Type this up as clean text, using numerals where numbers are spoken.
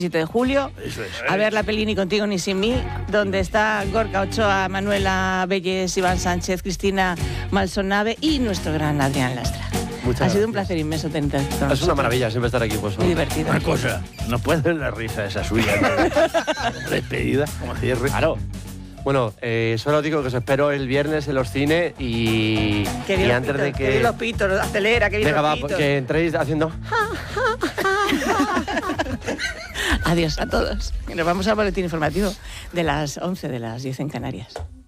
7 de julio, Eso es. a ver la peli Ni contigo ni sin mí, donde está Gorka Ochoa, Manuela Belles, Iván Sánchez, Cristina Malsonave y nuestro gran Adrián Lastra. Muchas Ha sido gracias. un placer inmenso tenerte con nosotros. Es una maravilla siempre estar aquí, pues. Muy divertido. Una cosa, no puedes ver la risa esa suya de despedida como cierre. Claro. Bueno, solo digo que os espero el viernes en los cines y antes de que... Que los pitos, acelera, que vienen Venga, los va, pitos. que entréis haciendo... Adiós a todos. Y nos vamos al boletín informativo de las 11, de las 10 en Canarias.